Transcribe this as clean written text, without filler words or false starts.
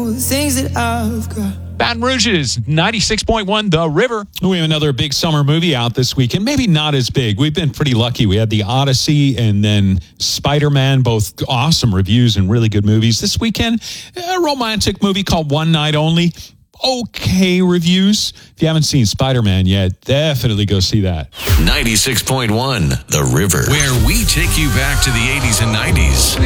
all the things that I've got. Baton Rouge's 96.1 The River. We have another big summer movie out this weekend. Maybe not as big. We've been pretty lucky. We had The Odyssey and then Spider-Man, both awesome reviews and really good movies. This weekend, a romantic movie called One Night Only. Okay reviews. If you haven't seen Spider-Man yet, definitely go see that. 96.1 The River, where we take you back to the 80s and 90s.